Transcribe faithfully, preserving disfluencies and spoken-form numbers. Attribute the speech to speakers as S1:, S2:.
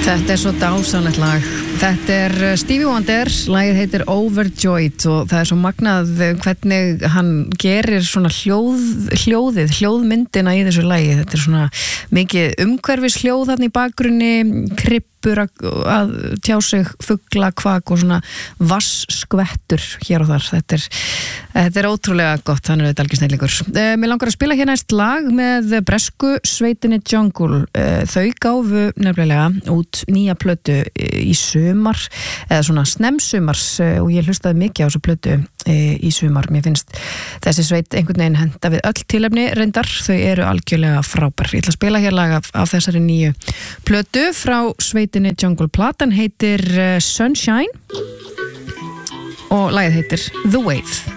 S1: Þetta er svo dásamlegt lag. Þetta er Stevie Wonder, lagið heitir Overjoyed og það er svo magnað hvernig hann gerir svona hljóð, hljóðið, hljóðmyndina í þessu lagi. Þetta er svona mikið umhverfis hljóð þarna í bakgrunni, krippur að, að tjá sig, fugla, kvak og svona vassskvettur hér og þar. Þetta er, þetta er ótrúlega gott, hann er þetta algjör snillingur. Eh, mér langar að spila hér næst lag með bresku sveitinni Jungle. Eh, þau gáfu nefnilega út nýja plötu í sumar eða svona snemsumars og ég hlustaði mikið á þessu plötu í sumar. Mér finnst þessi sveit einhvern veginn henda við öll tilefni reyndar, þau eru algjörlega frábær. Ég ætla að spila hér lag af, af þessari nýju plötu frá sveitinni Jungle. Platan heitir Sunshine og lagið heitir The Wave.